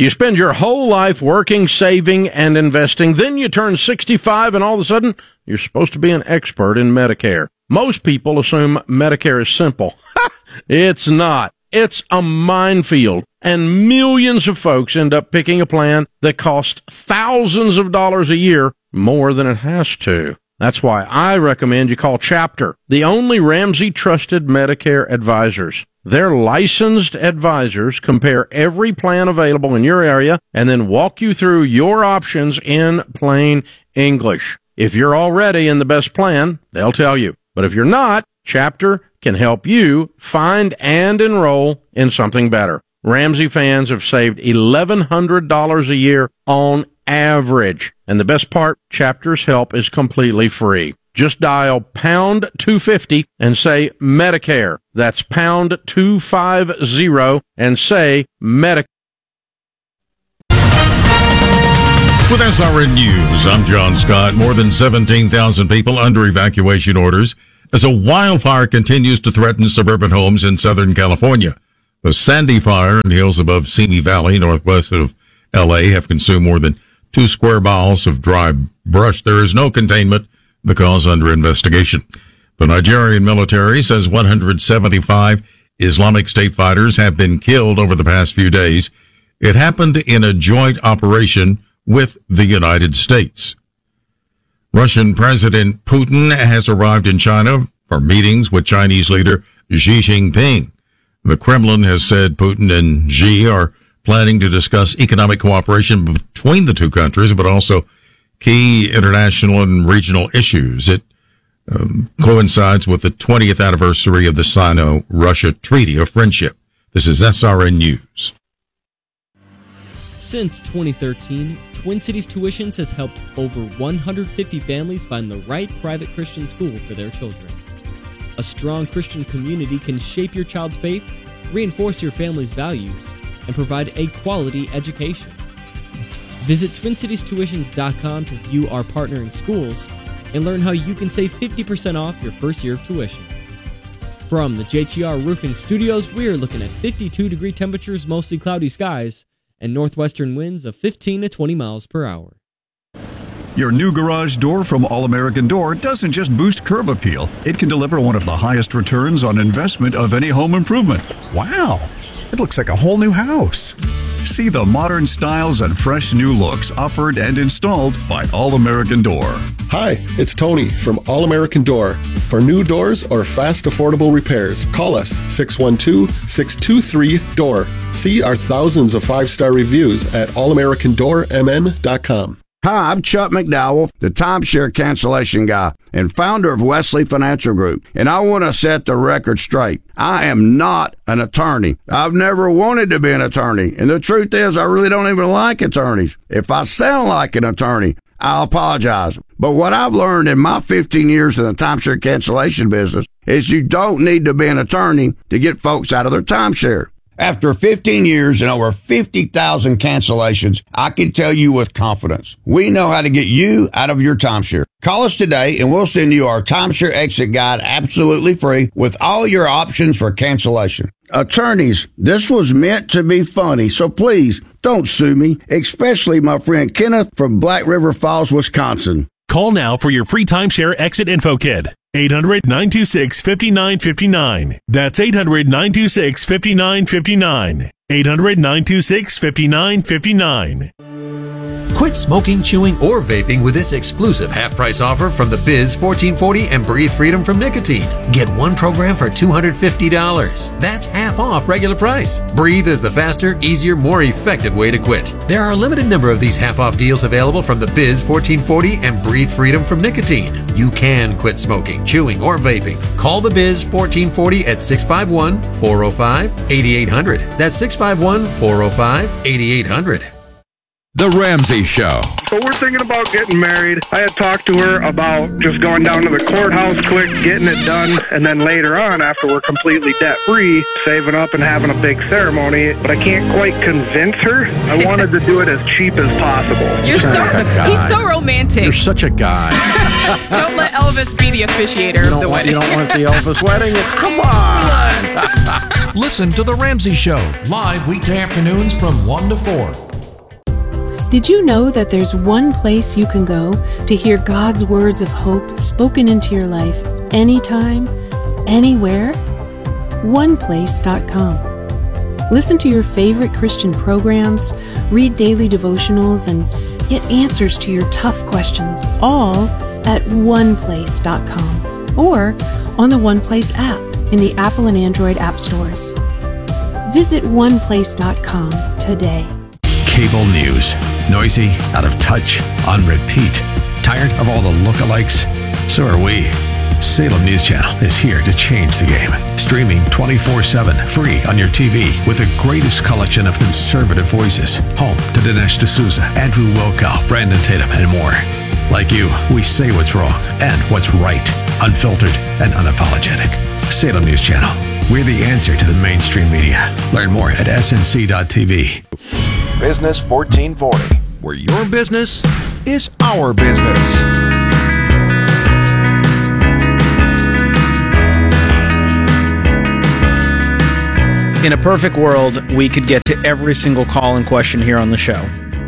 You spend your whole life working, saving, and investing. Then you turn 65 and all of a sudden you're supposed to be an expert in Medicare. Most people assume Medicare is simple. It's not. It's a minefield. And millions of folks end up picking a plan that costs thousands of dollars a year more than it has to. That's why I recommend you call Chapter, the only Ramsey trusted Medicare advisors. Their licensed advisors compare every plan available in your area and then walk you through your options in plain English. If you're already in the best plan, they'll tell you. But if you're not, Chapter can help you find and enroll in something better. Ramsey fans have saved $1,100 a year on average. And the best part, Chapter's help is completely free. Just dial pound 250 and say Medicare. That's pound 250 and say Medicare. With SRN News, I'm John Scott. More than 17,000 people under evacuation orders as a wildfire continues to threaten suburban homes in Southern California. The Sandy Fire in hills above Simi Valley, northwest of L.A., have consumed more than 2 square miles of dry brush. There is no containment, the cause under investigation. The Nigerian military says 175 Islamic State fighters have been killed over the past few days. It happened in a joint operation with the United States. Russian President Putin has arrived in China for meetings with Chinese leader Xi Jinping. The Kremlin has said Putin and Xi are planning to discuss economic cooperation between the two countries, but also key international and regional issues. It coincides with the 20th anniversary of the Sino-Russia Treaty of Friendship. This is SRN News. Since 2013, Twin Cities Tuitions has helped over 150 families find the right private Christian school for their children. A strong Christian community can shape your child's faith, reinforce your family's values, and provide a quality education. Visit TwinCitiesTuitions.com to view our partnering schools and learn how you can save 50% off your first year of tuition. From the JTR Roofing Studios, we're looking at 52-degree temperatures, mostly cloudy skies, and northwestern winds of 15 to 20 miles per hour. Your new garage door from All American Door doesn't just boost curb appeal, it can deliver one of the highest returns on investment of any home improvement. Wow, it looks like a whole new house. See the modern styles and fresh new looks offered and installed by All American Door. Hi, it's Tony from All American Door. For new doors or fast, affordable repairs, call us 612-623-DOOR. See our thousands of 5-star reviews at allamericandoormn.com. Hi, I'm Chuck McDowell, the timeshare cancellation guy and founder of Wesley Financial Group, and I want to set the record straight. I am not an attorney. I've never wanted to be an attorney, and the truth is I really don't even like attorneys. If I sound like an attorney, I'll apologize. But what I've learned in my 15 years in the timeshare cancellation business is you don't need to be an attorney to get folks out of their timeshare. After 15 years and over 50,000 cancellations, I can tell you with confidence, we know how to get you out of your timeshare. Call us today and we'll send you our timeshare exit guide absolutely free with all your options for cancellation. Attorneys, this was meant to be funny, so please don't sue me, especially my friend Kenneth from Black River Falls, Wisconsin. Call now for your free timeshare exit info kit. 800-926-5959. That's 800-926-5959. 800-926-5959. Quit smoking, chewing, or vaping with this exclusive half-price offer from the Biz 1440 and Breathe Freedom from Nicotine. Get one program for $250. That's half off regular price. Breathe is the faster, easier, more effective way to quit. There are a limited number of these half-off deals available from the Biz 1440 and Breathe Freedom from Nicotine. You can quit smoking, chewing, or vaping. Call the Biz 1440 at 651-405-8800. That's 651-405-8800. The Ramsey Show. So we're thinking about getting married. I had talked to her about just going down to the courthouse quick, getting it done, and then later on, after we're completely debt-free, saving up and having a big ceremony. But I can't quite convince her. I wanted to do it as cheap as possible. He's so romantic. You're such a guy. Don't let Elvis be the officiator of the wedding. You don't want the Elvis wedding? Come on. Listen to The Ramsey Show, live weekday afternoons from 1 to 4. Did you know that there's one place you can go to hear God's words of hope spoken into your life anytime, anywhere? OnePlace.com. Listen to your favorite Christian programs, read daily devotionals, and get answers to your tough questions, all at OnePlace.com or on the OnePlace app in the Apple and Android app stores. Visit OnePlace.com today. Cable news. Noisy, out of touch, on repeat. Tired of all the lookalikes? So are we. Salem News Channel is here to change the game. Streaming 24/7, free on your TV with the greatest collection of conservative voices. Home to Dinesh D'Souza, Andrew Wilkow, Brandon Tatum, and more. Like you, we say what's wrong and what's right. Unfiltered and unapologetic. Salem News Channel. We're the answer to the mainstream media. Learn more at snc.tv. Business 1440, where your business is our business. In a perfect world, we could get to every single call and question here on the show.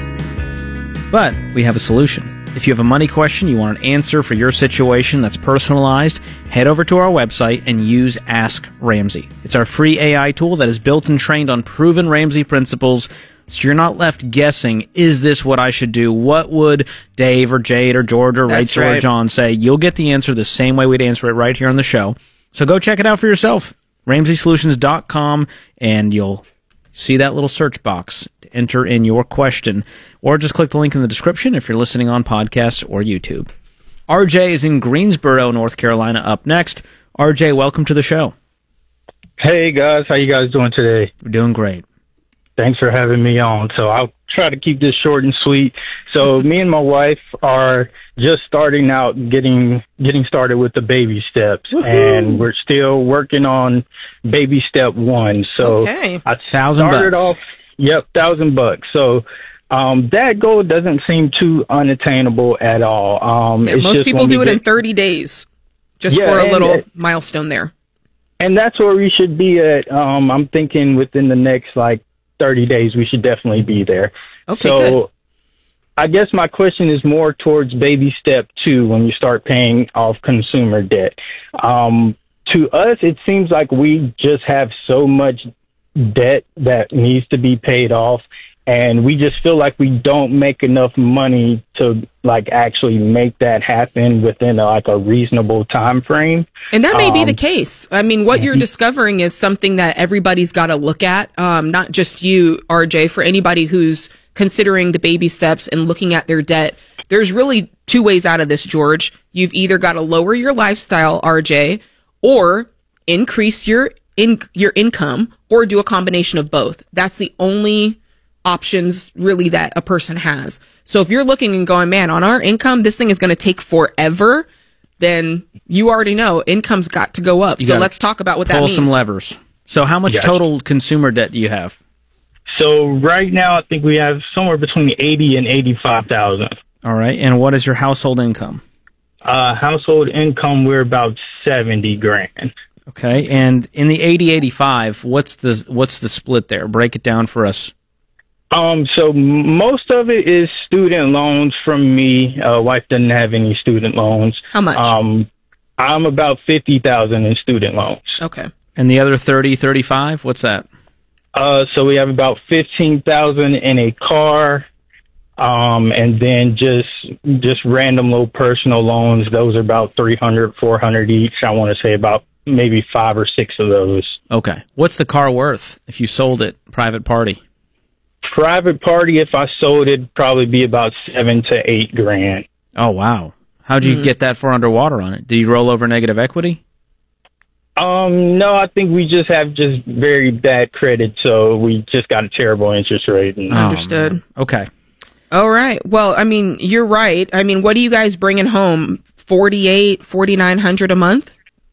But we have a solution. If you have a money question, you want an answer for your situation that's personalized, head over to our website and use Ask Ramsey. It's our free AI tool that is built and trained on proven Ramsey principles, so you're not left guessing, is this what I should do? What would Dave or Jade or George or Rachel or John say? You'll get the answer the same way we'd answer it right here on the show. So go check it out for yourself. RamseySolutions.com, and you'll see that little search box to enter in your question, or just click the link in the description if you're listening on podcast or YouTube. RJ is in Greensboro, North Carolina, up next. RJ, welcome to the show. Hey guys, how you guys doing today? We're doing great. Thanks for having me on. So I'll try to keep this short and sweet. So me and my wife are just starting out getting started with the baby steps. Woo-hoo. And we're still working on baby step 1. So okay. I $1,000 started off, $1,000. So that goal doesn't seem too unattainable at all. Most people do it in 30 days, just for a little milestone there. And that's where we should be at. I'm thinking within the next 30 days, we should definitely be there. Okay, so good. I guess my question is more towards baby step 2 when you start paying off consumer debt. To us, it seems like we just have so much debt that needs to be paid off, and we just feel like we don't make enough money to actually make that happen within a reasonable time frame. And that may be the case. I mean, what you're discovering is something that everybody's got to look at, not just you, RJ, for anybody who's considering the baby steps and looking at their debt. There's really 2 ways out of this, George. You've either got to lower your lifestyle, RJ, or increase your income, or do a combination of both. That's the only options really that a person has. So if you're looking and going, man, on our income, this thing is going to take forever, then you already know income's got to go up. So let's talk about what that means. Pull some levers. So how much total consumer debt do you have? So right now, I think we have somewhere between 80 and 85,000. All right. And what is your household income? Household income, we're about 70 grand. Okay. And in the 80-85, what's the split there? Break it down for us. So most of it is student loans from me. Wife doesn't have any student loans. How much? I'm about 50,000 in student loans. Okay. And the other 30-35, what's that? So we have about 15,000 in a car, and then just random little personal loans. Those are about 300, 400 each. I want to say about maybe 5 or 6 of those. Okay. What's the car worth if you sold it private party? Private party, if I sold it, it'd probably be about 7 to 8 grand. Oh, wow. How'd you get that far underwater on it? Did you roll over negative equity? No, I think we just have very bad credit, so we just got a terrible interest rate. Understood. Okay. All right. Well, I mean, you're right. I mean, what are you guys bringing home? $4,900 a month?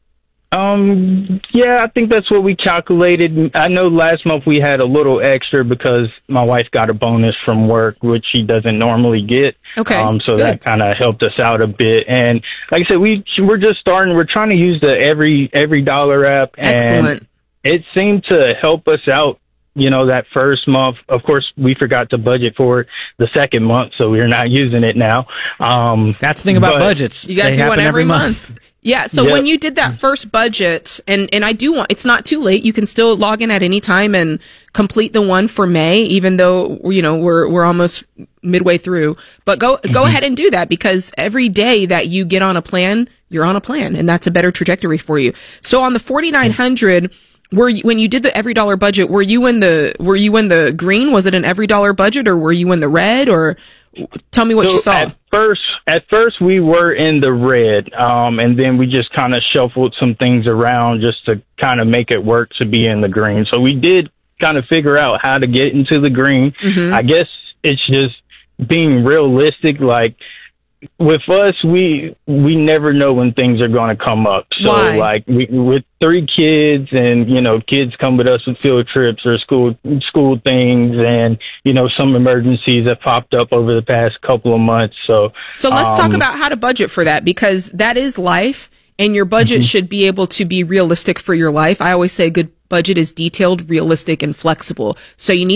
Yeah, I think that's what we calculated. I know last month we had a little extra because my wife got a bonus from work, which she doesn't normally get. Okay. So that kind of helped us out a bit. And like I said, we're just starting. We're trying to use the Every Dollar app. Excellent. And it seemed to help us out that first month. Of course, we forgot to budget for it the second month, so we're not using it now. That's the thing about budgets. You got to do one every month. Yeah. So Yep. when you did that first budget, and I do want, it's not too late. You can still log in at any time and complete the one for May, even though, we're almost midway through, but go ahead and do that, because every day that you get on a plan, you're on a plan, and that's a better trajectory for you. So on the 4,900, when you did the every dollar budget, were you in the green? Was it an every dollar budget, or were you in the red? Or tell me what you saw. At first we were in the red, and then we just kind of shuffled some things around just to kind of make it work to be in the green. So we did kind of figure out how to get into the green. Mm-hmm. I guess it's just being realistic. Like with us, we never know when things are going to come up. So Why? like with 3 kids, and kids come with us with field trips or school things, and some emergencies have popped up over the past couple of months. So let's talk about how to budget for that, because that is life, and your budget should be able to be realistic for your life. I always say a good budget is detailed, realistic, and flexible. So you need